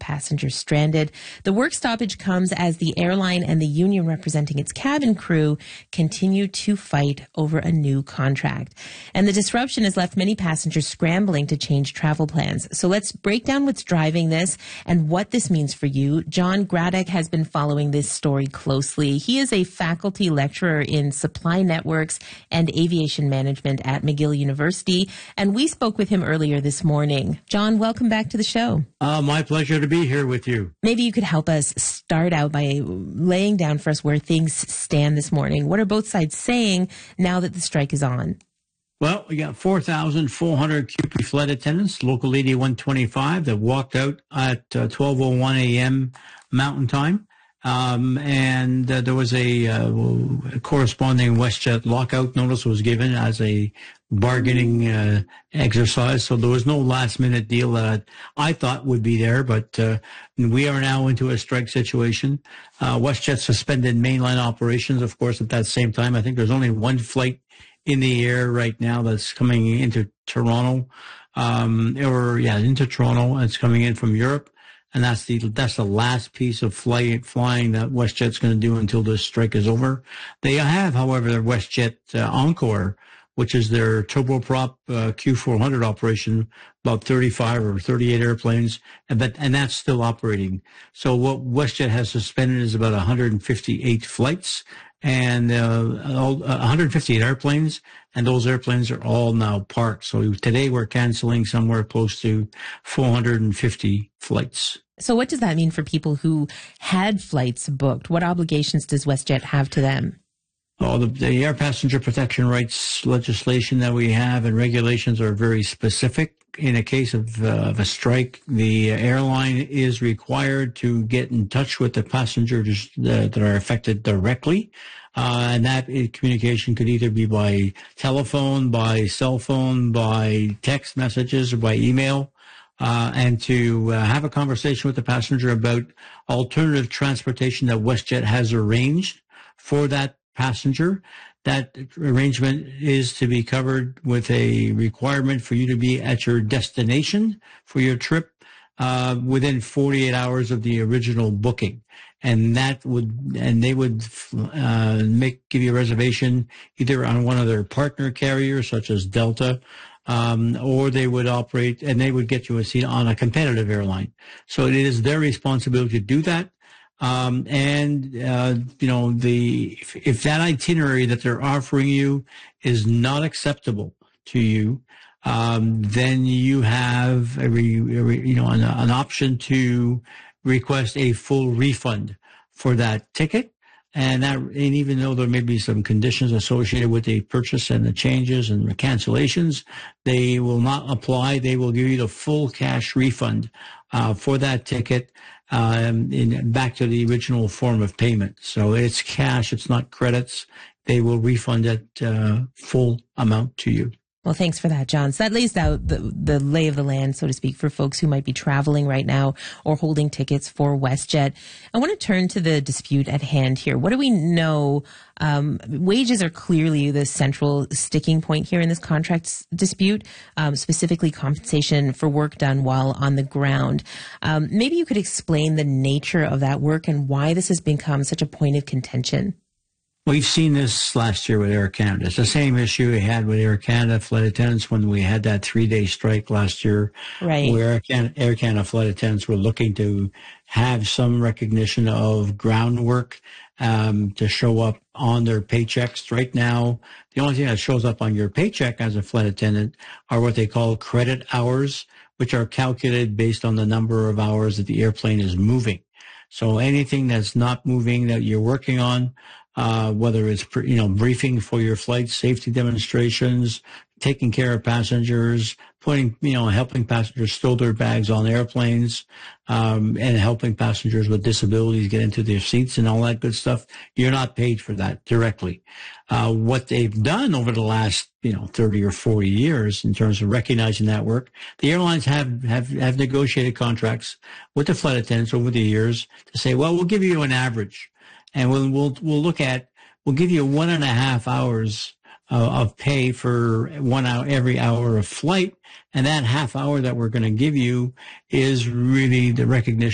passengers stranded. The work stoppage comes as the airline and the union representing its cabin crew continue to fight over a new contract. And the disruption has left many passengers scrambling to change travel plans. So let's break down what's driving this and what this means for you. John Gradek has been following this story closely. He is a faculty lecturer in supply networks and aviation management at McGill University, and we spoke with him earlier this morning. John, welcome back to the show. My pleasure to be here with you. Maybe you could help us start out by laying down for us where things stand this morning. What are both sides saying now that the strike is on? Well, we got 4,400 QP flight attendants, Local 8125, that walked out at 12:01 a.m. Mountain Time. There was a corresponding WestJet lockout notice was given as a bargaining exercise. So there was no last minute deal that I thought would be there, but we are now into a strike situation. WestJet suspended mainline operations, of course, at that same time. I think there's only one flight in the air right now that's coming into Toronto, into Toronto. It's coming in from Europe. And that's the last piece of flying that WestJet's going to do until this strike is over. They have, however, their WestJet Encore, which is their turboprop Q400 operation, about 35 or 38 airplanes, and that's still operating. So what WestJet has suspended is about 158 flights and 158 airplanes, and those airplanes are all now parked. So today we're canceling somewhere close to 450 flights. So what does that mean for people who had flights booked? What obligations does WestJet have to them? Oh, the air passenger protection rights legislation that we have and regulations are very specific. In a case of a strike, the airline is required to get in touch with the passengers that are affected directly. And that communication could either be by telephone, by cell phone, by text messages, or by email. And to have a conversation with the passenger about alternative transportation that WestJet has arranged for that passenger. That arrangement is to be covered with a requirement for you to be at your destination for your trip within 48 hours of the original booking. And they would give you a reservation either on one of their partner carriers, such as Delta, or they would operate and they would get you a seat on a competitive airline. So it is their responsibility to do that. If that itinerary that they're offering you is not acceptable to you, then you have an option to request a full refund for that ticket. And even though there may be some conditions associated with the purchase and the changes and the cancellations, they will not apply. They will give you the full cash refund for that ticket back to the original form of payment. So it's cash. It's not credits. They will refund that full amount to you. Well, thanks for that, John. So that lays out the lay of the land, so to speak, for folks who might be traveling right now or holding tickets for WestJet. I want to turn to the dispute at hand here. What do we know? Wages are clearly the central sticking point here in this contract dispute, specifically compensation for work done while on the ground. Maybe you could explain the nature of that work and why this has become such a point of contention. We've seen this last year with Air Canada. It's the same issue we had with Air Canada flight attendants when we had that 3-day strike last year, right, where Air Canada flight attendants were looking to have some recognition of groundwork to show up on their paychecks. Right now, the only thing that shows up on your paycheck as a flight attendant are what they call credit hours, which are calculated based on the number of hours that the airplane is moving. So anything that's not moving that you're working on, whether it's, briefing for your flight, safety demonstrations, taking care of passengers, helping passengers stow their bags on airplanes, and helping passengers with disabilities get into their seats and all that good stuff. You're not paid for that directly. What they've done over the last, 30 or 40 years in terms of recognizing that work, the airlines have negotiated contracts with the flight attendants over the years to say, well, we'll give you an average. And we'll give you 1.5 hours of pay for 1 hour, every hour of flight. And that half hour that we're going to give you is really the recognition